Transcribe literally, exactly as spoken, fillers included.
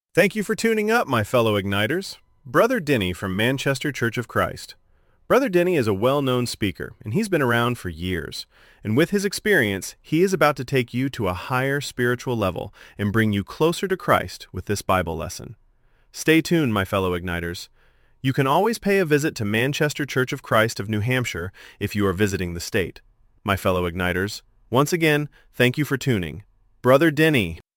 Thank you for tuning up, my fellow Igniters. Brother Denny from Manchester Church of Christ. Brother Denny is a well-known speaker, and he's been around for years. And with his experience, he is about to take you to a higher spiritual level and bring you closer to Christ with this Bible lesson. Stay tuned, my fellow Igniters. You can always pay a visit to Manchester Church of Christ of New Hampshire if you are visiting the state. My fellow Igniters, once again, thank you for tuning. Brother Denny.